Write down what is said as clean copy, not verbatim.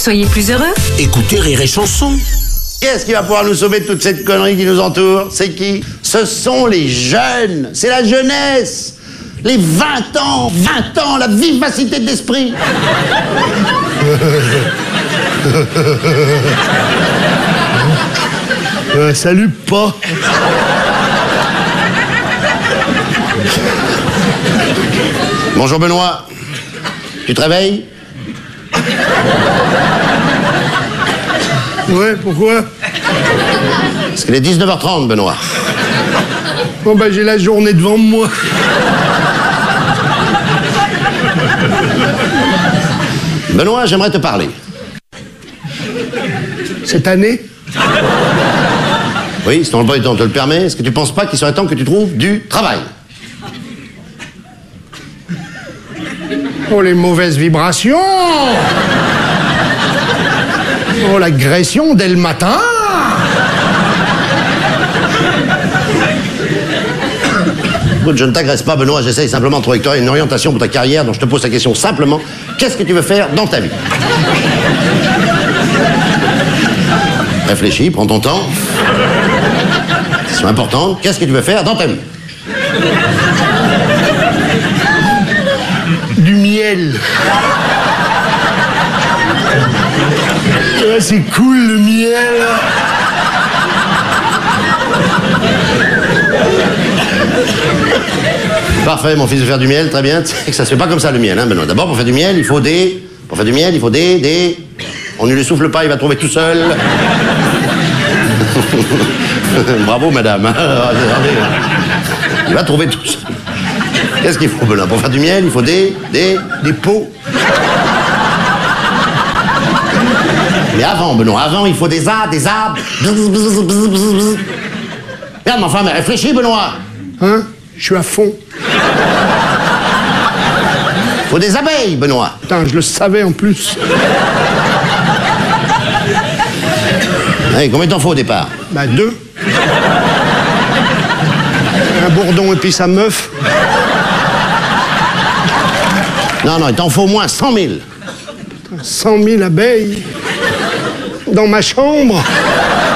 Soyez plus heureux. Écoutez Rire et Chanson. Qui est-ce qui va pouvoir nous sauver de toute cette connerie qui nous entoure? C'est qui? Ce sont les jeunes, c'est la jeunesse. Les 20 ans, la vivacité d'esprit. Salut, pas. Bonjour Benoît. Tu te réveilles? Ouais, pourquoi? Parce qu'il est 19h30, Benoît. Bon, ben, j'ai la journée devant moi. Benoît, j'aimerais te parler. Cette année? Oui, si ton emploi du temps te le permet, est-ce que tu penses pas qu'il serait temps que tu trouves du travail? Oh, les mauvaises vibrations! Oh, l'agression dès le matin! Écoute, je ne t'agresse pas, Benoît, j'essaye simplement de trouver avec toi une orientation pour ta carrière, donc je te pose la question simplement. Qu'est-ce que tu veux faire dans ta vie? Réfléchis, prends ton temps. C'est important. Qu'est-ce que tu veux faire dans ta vie? Du miel. Ouais, c'est cool, le miel. Parfait, mon fils veut faire du miel, très bien. Tu sais que ça se fait pas comme ça, le miel, hein, Benoît. D'abord, pour faire du miel, il faut des... Pour faire du miel, il faut des... On ne lui souffle pas, il va trouver tout seul. Bravo, madame. Il va trouver tout seul. Qu'est-ce qu'il faut, Benoît? Pour faire du miel, il faut des pots. Mais avant, Benoît, avant, il faut des arbres. Regarde, ma femme, réfléchis, Benoît. Hein? Je suis à fond. Faut des abeilles, Benoît. Putain, je le savais en plus. Hey, combien t'en faut au départ? Bah, 2. Un bourdon et puis sa meuf. Non, il t'en faut au moins 100 000. 100 000 abeilles. Dans ma chambre.